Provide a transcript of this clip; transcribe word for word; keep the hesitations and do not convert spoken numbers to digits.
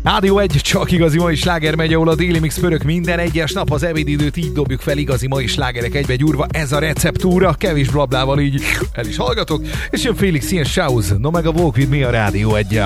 Rádió egy, csak igazi mai sláger megy, ahol a Daily Mix pörög minden egyes nap, az ebédidőt így dobjuk fel, igazi mai slágerek egybe gyúrva, ez a receptúra, kevés blablával így el is hallgatok, és jön Félix ilyen Shouse, no meg a Walk With Me a Rádió egy.